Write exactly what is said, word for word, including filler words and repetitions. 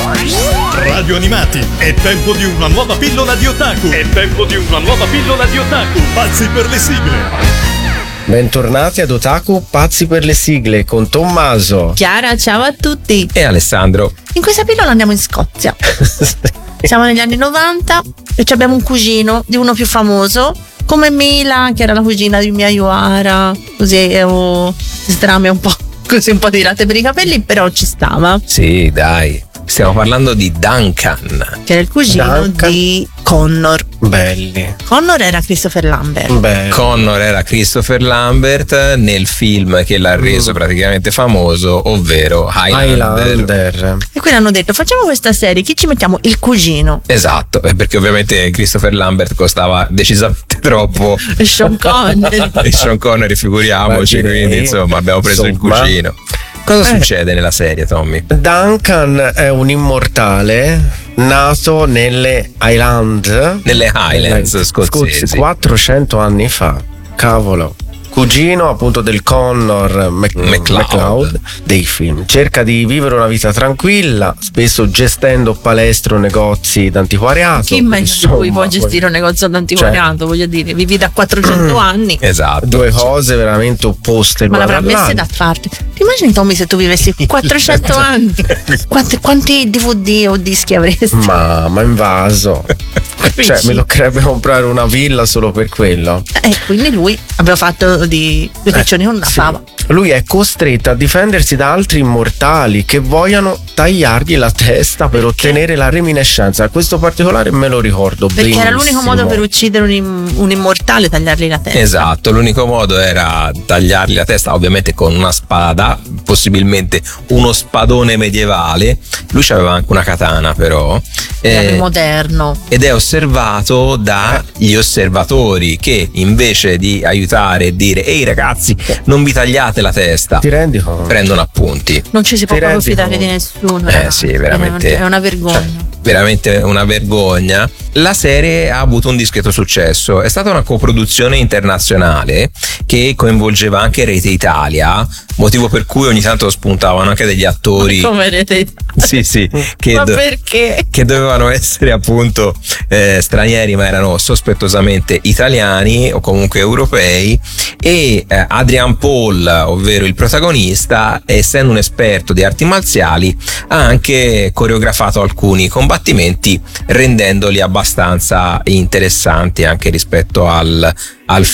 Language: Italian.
Radio Animati, è tempo di una nuova pillola di otaku. È tempo di una nuova pillola di otaku. Pazzi per le sigle. Bentornati ad Otaku Pazzi per le sigle con Tommaso, Chiara, ciao a tutti. E Alessandro. In questa pillola andiamo in Scozia. Siamo negli anni novanta e abbiamo un cugino di uno più famoso come Mila, che era la cugina di Mia Yuara. Così oh, strame un po', così un po' tirate per i capelli, però ci stava. Sì, dai. Stiamo parlando di Duncan, che era il cugino Duncan. di Connor. Belli. Connor era Christopher Lambert. Belli. Connor era Christopher Lambert nel film che l'ha reso Mm. praticamente famoso, ovvero Highlander. Highlander. E quindi hanno detto: facciamo questa serie, chi ci mettiamo? Il cugino. Esatto, eh, perché ovviamente Christopher Lambert costava decisamente troppo. E Sean Connery. E Sean Connery, figuriamoci, Ma direi, quindi insomma abbiamo preso insomma. il cugino. Cosa Eh. succede nella serie, Tommy? Duncan è un immortale nato nelle Highland, Nelle Highlands scozzesi. quattrocento anni fa. Cavolo. Cugino appunto del Connor Mac- MacLeod. MacLeod dei film. Cerca di vivere una vita tranquilla, spesso gestendo palestre o negozi d'antiquariato. Chi meglio di Insomma, lui può gestire un negozio d'antiquariato? Voglio dire, vivi da quattrocento anni. Esatto. Due cose veramente opposte. Ma l'una l'avrà messe da dall'altra. parte. Ti immagini, Tommy, se tu vivessi quattrocento anni? Quanti, quanti D V D o dischi avresti? Ma, ma invaso. Cioè, mi toccherebbe comprare una villa solo per quello. E quindi lui aveva fatto di due piccioni con una Sì. fava. Lui è costretto a difendersi da altri immortali che vogliono tagliargli la testa per ottenere la reminiscenza. Questo particolare me lo ricordo Perché benissimo. era l'unico modo per uccidere un, im- un immortale, tagliargli la testa. Esatto, l'unico modo era tagliargli la testa, ovviamente con una spada, possibilmente uno spadone medievale. Lui aveva anche una katana, però. Era Eh, più moderno. ed è osservato dagli osservatori che invece di aiutare e dire ehi ragazzi, non vi tagliate la testa, Ti rendi conto? prendono appunti. Non ci si può Ti proprio rendi fidare di conto? nessuno. Eh ragazzi. sì, veramente. È una vergogna. Veramente una vergogna. La serie ha avuto un discreto successo, è stata una coproduzione internazionale che coinvolgeva anche Rete Italia, motivo per cui ogni tanto spuntavano anche degli attori. Come vedete. Sì, sì, che, Ma do- perché? che dovevano essere appunto eh, stranieri, ma erano sospettosamente italiani o comunque europei. E eh, Adrian Paul, ovvero il protagonista, essendo un esperto di arti marziali, ha anche coreografato alcuni combattimenti, rendendoli abbastanza interessanti anche rispetto al, al